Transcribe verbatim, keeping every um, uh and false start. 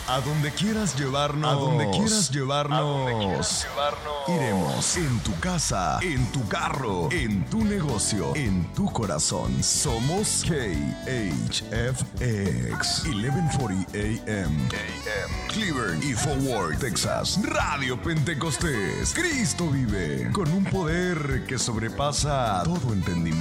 A donde quieras llevarnos. A donde quieras llevarnos. A donde quieras llevarnos. Iremos en tu casa, en tu carro, en tu negocio, en tu corazón. Somos K H F X eleven forty A M Cleveland y Fort Worth, Texas. Radio Pentecostés. Cristo vive con un poder que sobrepasa todo entendimiento.